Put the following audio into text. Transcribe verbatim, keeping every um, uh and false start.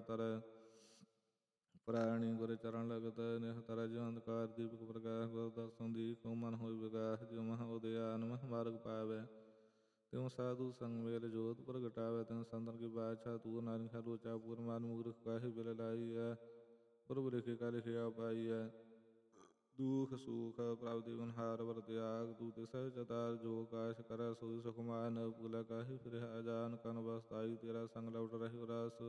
ਤਰੈ। ਪਰਾਇਣੀ ਗੁਰ ਚਰਨ ਲਗਤ ਨਿਹ ਤਰੈ ਜਿਉ ਅੰਧਕਾਰ ਦੀਪਕ ਪ੍ਰਕਾਸ਼। ਗੁਰ ਦਰਸ਼ਨ ਦੀਪ ਮਨ ਹੋਇ ਵਿਗਾਸ। ਜਿਉ ਮਹ ਉਦਿਆਨ ਮਹ ਮਾਰਗ ਪਾਵੈ ਤਿਉ ਸਾਧੂ ਸੰਗ ਮੇਲ ਜੋਤ ਪ੍ਰਗਟਾਵੈ। ਤਿਉ ਸੰਤਨ ਕੀ ਬਾਦਸ਼ਾਹ ਤੂਰ ਨਾਨਕ ਲੋਚਾ ਪੂਰ। ਮਨ ਮੂਰਖ ਕਾਹੇ ਬਿਲ ਲਾਈਐ ਪ੍ਰਭੁ ਲਿਖੇ ਕਾ ਲਿਖਿਆ ਪਾਈਐ। ਦੁਖ ਸੁਖ ਪ੍ਰਭੁ ਗੁਣਹਾਰ ਵਰ ਤਿਆਗ। ਤੂੰ ਤਿਸਹਿ ਚਤਾਰ ਜੋ ਕਾਸ਼ ਕਰੈ ਸੋਈ ਸੁਖ ਮਾਨ। ਭੂਲਾ ਕਾਹੇ ਫਿਰਿਆ ਅਜਾਨ ਕਨ ਬਸਤਾਈ ਤੇਰਾ ਸੰਗ ਲਵਟ ਰਹਿ ਰਾਸ।